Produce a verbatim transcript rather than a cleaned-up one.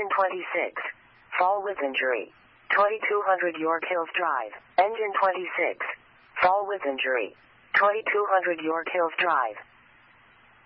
Engine twenty-six. Fall with injury. twenty-two hundred York Hills Drive. Engine twenty-six. Fall with injury. twenty-two hundred York Hills Drive.